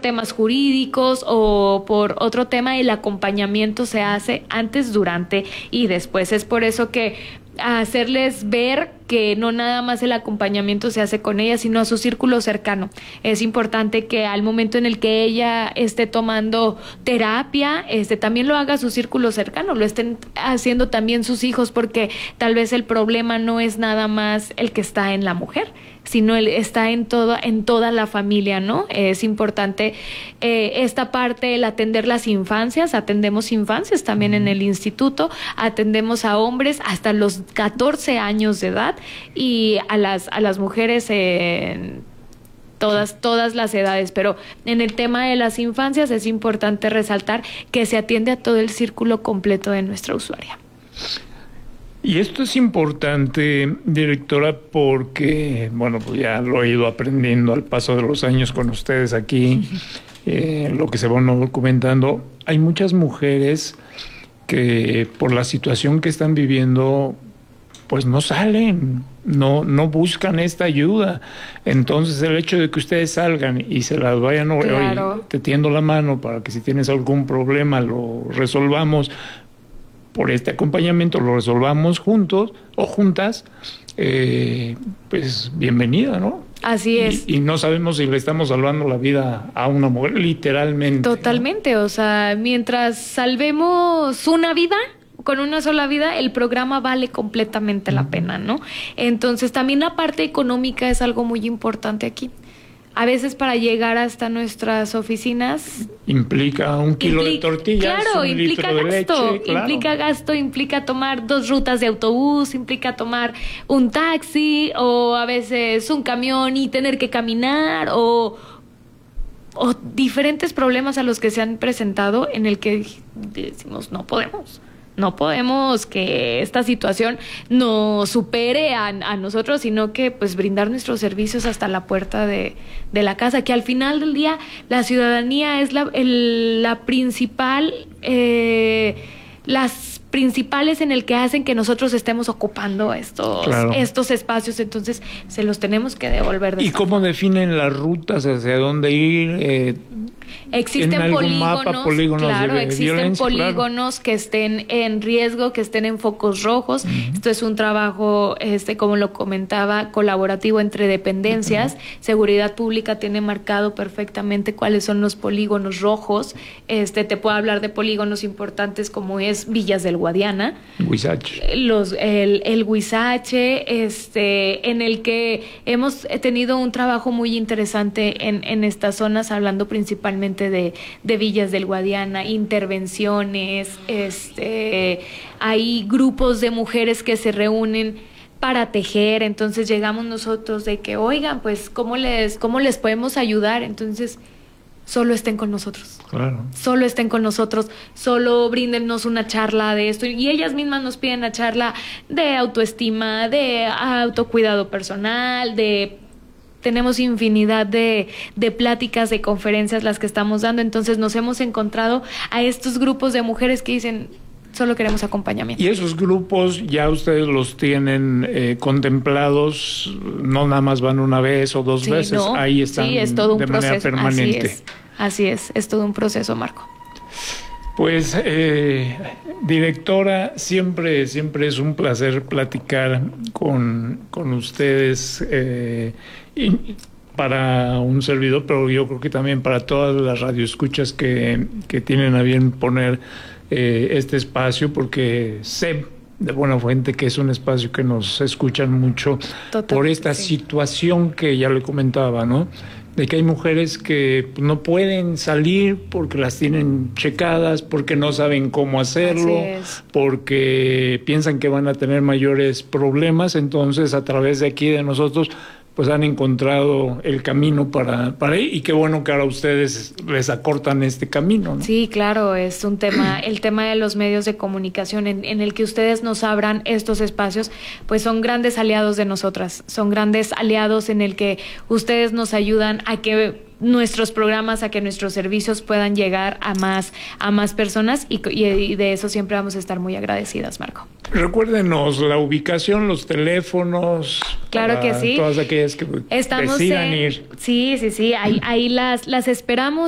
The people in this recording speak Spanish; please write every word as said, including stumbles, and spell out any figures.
temas jurídicos o por otro tema, el acompañamiento se hace antes, durante y después. Es por eso que hacerles ver que no nada más el acompañamiento se hace con ella, sino a su círculo cercano. Es importante que al momento en el que ella esté tomando terapia, este también lo haga a su círculo cercano, lo estén haciendo también sus hijos, porque tal vez el problema no es nada más el que está en la mujer, sino el está en toda en toda la familia, ¿no? Es importante eh, esta parte, el atender las infancias. Atendemos infancias también en el instituto, atendemos a hombres hasta los catorce años de edad y a las a las mujeres en todas todas las edades, pero en el tema de las infancias es importante resaltar que se atiende a todo el círculo completo de nuestra usuaria. Y esto es importante, directora, porque, bueno, pues ya lo he ido aprendiendo al paso de los años con ustedes aquí, eh, lo que se van documentando. Hay muchas mujeres que por la situación que están viviendo, pues no salen, no, no buscan esta ayuda. Entonces el hecho de que ustedes salgan y se las vayan, claro. Oye, te tiendo la mano para que si tienes algún problema lo resolvamos, por este acompañamiento lo resolvamos juntos o juntas, eh, pues bienvenida, ¿no? Así es. Y, y no sabemos si le estamos salvando la vida a una mujer, literalmente. Totalmente, ¿no? O sea, mientras salvemos una vida, con una sola vida, el programa vale completamente la pena, ¿no? Entonces también la parte económica es algo muy importante aquí. A veces para llegar hasta nuestras oficinas implica un kilo implica, de tortillas, claro, un implica litro de gasto, leche, claro. implica gasto, implica tomar dos rutas de autobús, implica tomar un taxi o a veces un camión y tener que caminar o o diferentes problemas a los que se han presentado en el que decimos no podemos. No podemos que esta situación nos supere a, a nosotros, sino que pues brindar nuestros servicios hasta la puerta de, de la casa, que al final del día la ciudadanía es la, el, la principal, eh, las principales en el que hacen que nosotros estemos ocupando estos, claro. estos espacios, entonces se los tenemos que devolver. De ¿Y cómo forma. definen las rutas hacia dónde ir? Eh, Existen polígonos, mapa, polígonos claro, de existen violencia, polígonos claro. que estén en riesgo, que estén en focos rojos. Uh-huh. Esto es un trabajo, este, como lo comentaba, colaborativo entre dependencias. Uh-huh. Seguridad Pública tiene marcado perfectamente cuáles son los polígonos rojos. Este, te puedo hablar de polígonos importantes como es Villas del Guadiana, Huizache, los el el Huizache, este, en el que hemos tenido un trabajo muy interesante en en estas zonas, hablando principalmente de, de Villas del Guadiana, intervenciones, este, hay grupos de mujeres que se reúnen para tejer, entonces llegamos nosotros de que, oigan, pues, ¿cómo les, cómo les podemos ayudar? Entonces, solo estén con nosotros. Claro. Solo estén con nosotros, solo bríndennos una charla de esto. Y ellas mismas nos piden una charla de autoestima, de autocuidado personal, de... Tenemos infinidad de, de pláticas, de conferencias las que estamos dando, entonces nos hemos encontrado a estos grupos de mujeres que dicen, solo queremos acompañamiento. Y esos grupos ya ustedes los tienen eh, contemplados, no nada más van una vez o dos sí, veces, no, ahí están sí, es todo un de proceso, manera permanente. Así es, así es, es todo un proceso, Marco. Pues, eh, directora, siempre, siempre es un placer platicar con, con ustedes, eh, y para un servidor, pero yo creo que también para todas las radioescuchas que, que tienen a bien poner eh, este espacio, porque sé de buena fuente que es un espacio que nos escuchan mucho. Totalmente, por esta sí. situación que ya le comentaba, ¿no? De que hay mujeres que no pueden salir porque las tienen checadas, porque no saben cómo hacerlo, porque piensan que van a tener mayores problemas. Entonces, a través de aquí de nosotros, pues han encontrado el camino para, para ir, y qué bueno que ahora ustedes les acortan este camino, ¿no? Sí, claro, es un tema, el tema de los medios de comunicación en, en el que ustedes nos abran estos espacios, pues son grandes aliados de nosotras, son grandes aliados en el que ustedes nos ayudan a que nuestros programas, a que nuestros servicios puedan llegar a más, a más personas, y, y de eso siempre vamos a estar muy agradecidas, Marco. Recuérdenos la ubicación, los teléfonos. Claro que sí. Todas aquellas que Estamos decidan en, ir. Sí, sí, sí, ahí, ahí las, las esperamos.